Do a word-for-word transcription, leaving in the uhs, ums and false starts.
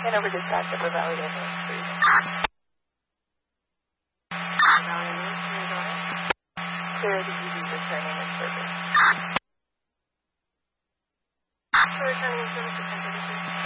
Hanover Dispatch, Upper Valley Ambulance, please. Upper Valley Ambulance, can you go ahead? Clear the U V returning in service.